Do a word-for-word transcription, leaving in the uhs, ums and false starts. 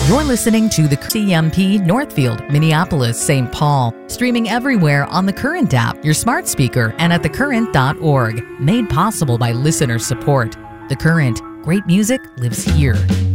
You're listening to the C M P Northfield, Minneapolis, Saint Paul. Streaming everywhere on the Current app, your smart speaker, and at the current dot org. Made possible by listener support. The Current. Great music lives here.